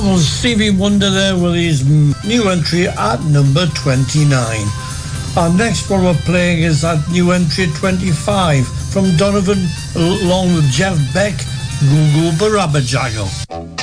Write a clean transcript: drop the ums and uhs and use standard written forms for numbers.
Was Stevie Wonder there with his new entry at number 29. Our next one we're playing is that new entry 25 from Donovan along with Jeff Beck, Goo Goo Barabba Jaggle.